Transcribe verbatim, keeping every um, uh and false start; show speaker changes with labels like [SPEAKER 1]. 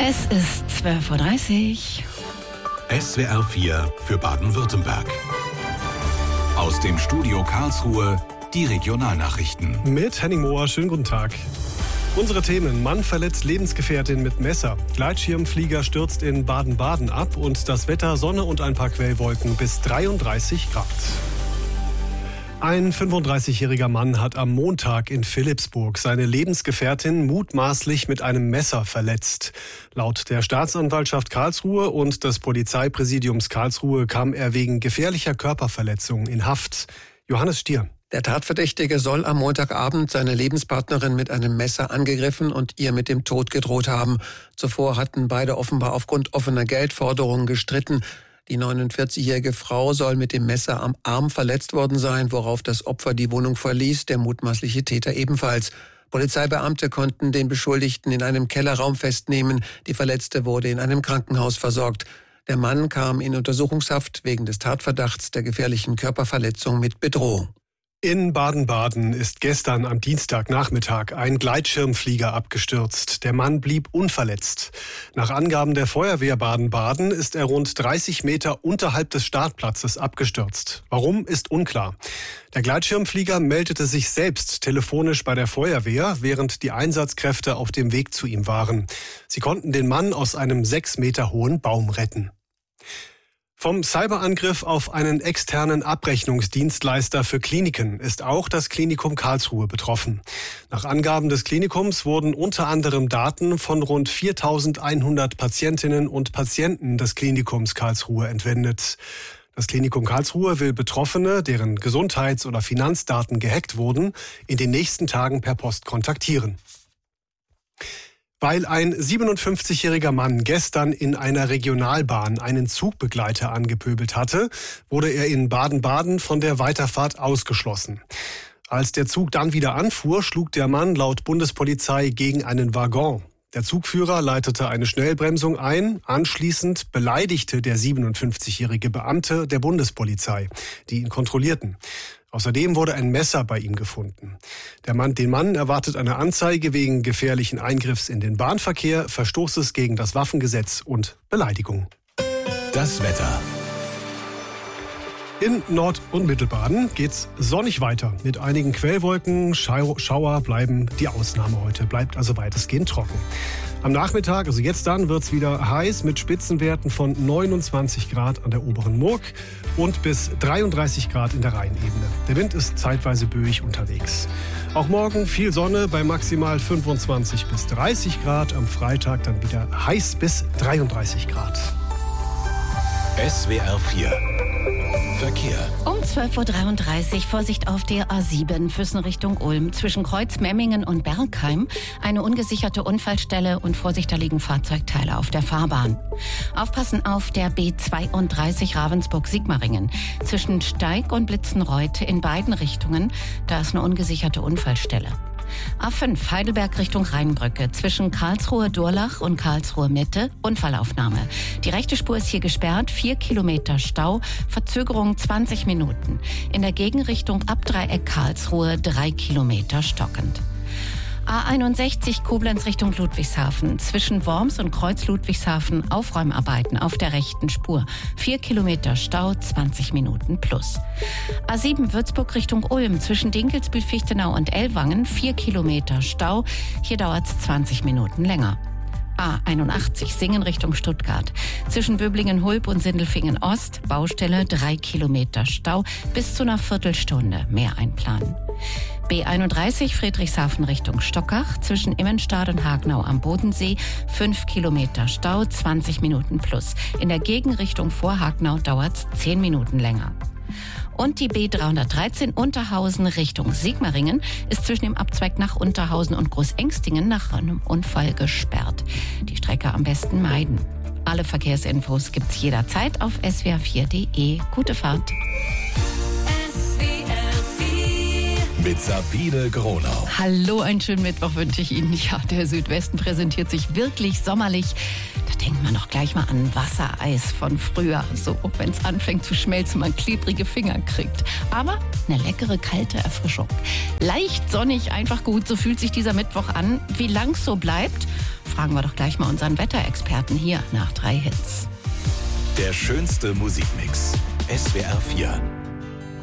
[SPEAKER 1] Es ist zwölf Uhr dreißig.
[SPEAKER 2] S W R vier für Baden-Württemberg. Aus dem Studio Karlsruhe die Regionalnachrichten.
[SPEAKER 3] Mit Henning Mohr, schönen guten Tag. Unsere Themen: Mann verletzt Lebensgefährtin mit Messer, Gleitschirmflieger stürzt in Baden-Baden ab und das Wetter: Sonne und ein paar Quellwolken bis dreiunddreißig Grad. Ein fünfunddreißigjähriger Mann hat am Montag in Philippsburg seine Lebensgefährtin mutmaßlich mit einem Messer verletzt. Laut der Staatsanwaltschaft Karlsruhe und des Polizeipräsidiums Karlsruhe kam er wegen gefährlicher Körperverletzung in Haft. Johannes Stier.
[SPEAKER 4] Der Tatverdächtige soll am Montagabend seine Lebenspartnerin mit einem Messer angegriffen und ihr mit dem Tod gedroht haben. Zuvor hatten beide offenbar aufgrund offener Geldforderungen gestritten. Die neunundvierzigjährige Frau soll mit dem Messer am Arm verletzt worden sein, worauf das Opfer die Wohnung verließ, der mutmaßliche Täter ebenfalls. Polizeibeamte konnten den Beschuldigten in einem Kellerraum festnehmen. Die Verletzte wurde in einem Krankenhaus versorgt. Der Mann kam in Untersuchungshaft wegen des Tatverdachts der gefährlichen Körperverletzung mit Bedrohung.
[SPEAKER 3] In Baden-Baden ist gestern am Dienstagnachmittag ein Gleitschirmflieger abgestürzt. Der Mann blieb unverletzt. Nach Angaben der Feuerwehr Baden-Baden ist er rund dreißig Meter unterhalb des Startplatzes abgestürzt. Warum, ist unklar. Der Gleitschirmflieger meldete sich selbst telefonisch bei der Feuerwehr, während die Einsatzkräfte auf dem Weg zu ihm waren. Sie konnten den Mann aus einem sechs Meter hohen Baum retten. Vom Cyberangriff auf einen externen Abrechnungsdienstleister für Kliniken ist auch das Klinikum Karlsruhe betroffen. Nach Angaben des Klinikums wurden unter anderem Daten von rund viertausendeinhundert Patientinnen und Patienten des Klinikums Karlsruhe entwendet. Das Klinikum Karlsruhe will Betroffene, deren Gesundheits- oder Finanzdaten gehackt wurden, in den nächsten Tagen per Post kontaktieren. Weil ein siebenundfünfzigjähriger Mann gestern in einer Regionalbahn einen Zugbegleiter angepöbelt hatte, wurde er in Baden-Baden von der Weiterfahrt ausgeschlossen. Als der Zug dann wieder anfuhr, schlug der Mann laut Bundespolizei gegen einen Waggon. Der Zugführer leitete eine Schnellbremsung ein. Anschließend beleidigte der siebenundfünfzigjährige Beamte der Bundespolizei, die ihn kontrollierten. Außerdem wurde ein Messer bei ihm gefunden. Der Mann, den Mann erwartet eine Anzeige wegen gefährlichen Eingriffs in den Bahnverkehr, Verstoßes gegen das Waffengesetz und Beleidigung.
[SPEAKER 2] Das Wetter.
[SPEAKER 3] In Nord- und Mittelbaden geht's sonnig weiter. Mit einigen Quellwolken, Schau- Schauer bleiben die Ausnahme heute. Bleibt also weitestgehend trocken. Am Nachmittag, also jetzt dann, wird's wieder heiß mit Spitzenwerten von neunundzwanzig Grad an der oberen Murg und bis dreiunddreißig Grad in der Rheinebene. Der Wind ist zeitweise böig unterwegs. Auch morgen viel Sonne bei maximal fünfundzwanzig bis dreißig Grad. Am Freitag dann wieder heiß bis dreiunddreißig Grad.
[SPEAKER 2] S W R vier Verkehr.
[SPEAKER 1] Um zwölf Uhr dreiunddreißig, Vorsicht auf der A sieben, Füssen Richtung Ulm. Zwischen Kreuz Memmingen und Bergheim eine ungesicherte Unfallstelle und Vorsicht, da liegen Fahrzeugteile auf der Fahrbahn. Aufpassen auf der B zweiunddreißig Ravensburg-Sigmaringen. Zwischen Steig und Blitzenreuth in beiden Richtungen, da ist eine ungesicherte Unfallstelle. A fünf Heidelberg Richtung Rheinbrücke. Zwischen Karlsruhe-Durlach und Karlsruhe-Mitte Unfallaufnahme. Die rechte Spur ist hier gesperrt. Vier Kilometer Stau. Verzögerung zwanzig Minuten. In der Gegenrichtung ab Dreieck Karlsruhe drei Kilometer stockend. A einundsechzig Koblenz Richtung Ludwigshafen. Zwischen Worms und Kreuz Ludwigshafen Aufräumarbeiten auf der rechten Spur. Vier Kilometer Stau, zwanzig Minuten plus. A sieben Würzburg Richtung Ulm. Zwischen Dinkelsbühl, Fichtenau und Ellwangen. Vier Kilometer Stau. Hier dauert es zwanzig Minuten länger. A einundachtzig Singen Richtung Stuttgart. Zwischen Böblingen-Hulb und Sindelfingen-Ost Baustelle, drei Kilometer Stau, bis zu einer Viertelstunde mehr einplanen. B einunddreißig Friedrichshafen Richtung Stockach. Zwischen Immenstadt und Hagenau am Bodensee fünf Kilometer Stau, zwanzig Minuten plus. In der Gegenrichtung vor Hagenau dauert es zehn Minuten länger. Und die B dreihundertdreizehn Unterhausen Richtung Sigmaringen ist zwischen dem Abzweig nach Unterhausen und Großengstingen nach einem Unfall gesperrt. Die Strecke am besten meiden. Alle Verkehrsinfos gibt's jederzeit auf S W R vier Punkt de. Gute Fahrt.
[SPEAKER 2] Mit Sabine Gronau.
[SPEAKER 1] Hallo, einen schönen Mittwoch wünsche ich Ihnen. Ja, der Südwesten präsentiert sich wirklich sommerlich. Da denkt man doch gleich mal an Wassereis von früher. So, wenn es anfängt zu schmelzen, man klebrige Finger kriegt. Aber eine leckere, kalte Erfrischung. Leicht sonnig, einfach gut, so fühlt sich dieser Mittwoch an. Wie lang es so bleibt, fragen wir doch gleich mal unseren Wetterexperten hier nach drei Hits.
[SPEAKER 2] Der schönste Musikmix. S W R vier.